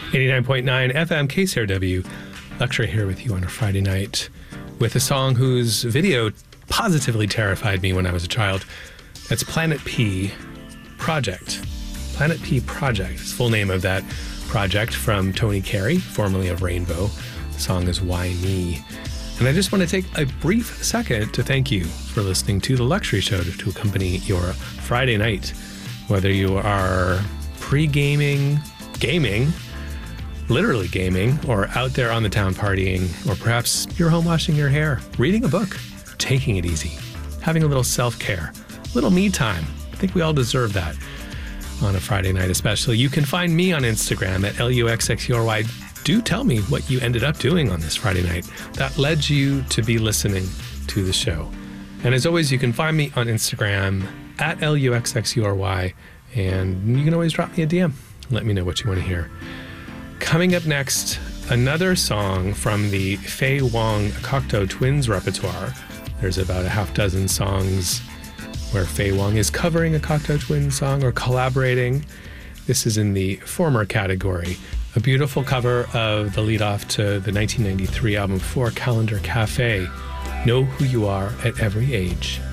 89.9 FM KCRW. Lecture here with you on a Friday night with a song whose video positively terrified me when I was a child. That's Planet P Project. Planet P Project is the full name of that project from Tony Carey, formerly of Rainbow. The song is Why Me? And I just want to take a brief second to thank you for listening to the Luxury Show to accompany your Friday night. Whether you are pre-gaming, gaming, literally gaming, or out there on the town partying, or perhaps you're home washing your hair, reading a book, taking it easy, having a little self-care, a little me time. I think we all deserve that on a Friday night especially. You can find me on Instagram at LUXXURY. Do tell me what you ended up doing on this Friday night that led you to be listening to the show. And as always, you can find me on Instagram at LUXXURY, and you can always drop me a DM and let me know what you want to hear. Coming up next, another song from the Faye Wong Cocteau Twins repertoire. There's about a half dozen songs where Faye Wong is covering a Cocteau Twins song or collaborating. This is in the former category. A beautiful cover of the lead off to the 1993 album 4 Calendar Cafe, Know Who You Are at Every Age.